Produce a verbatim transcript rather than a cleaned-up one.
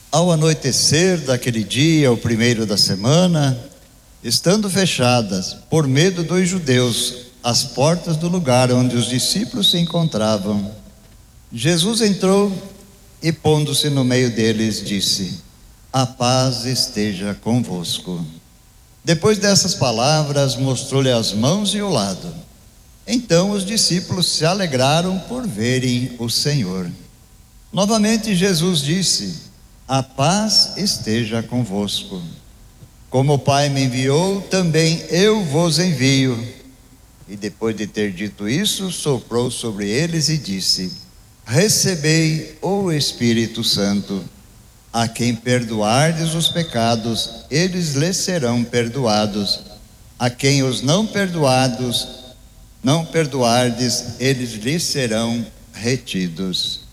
Ao anoitecer daquele dia, o primeiro da semana, estando fechadas, por medo dos judeus, as portas do lugar onde os discípulos se encontravam, Jesus entrou e, pondo-se no meio deles, disse: a paz esteja convosco. Depois dessas palavras, mostrou-lhe as mãos e o lado. Então os discípulos se alegraram por verem o Senhor. Novamente Jesus disse: a paz esteja convosco. Como o Pai me enviou, também eu vos envio. E depois de ter dito isso, soprou sobre eles e disse: recebei o Espírito Santo. A quem perdoardes os pecados, eles lhes serão perdoados. A quem os não perdoados, não perdoardes, eles lhes serão retidos.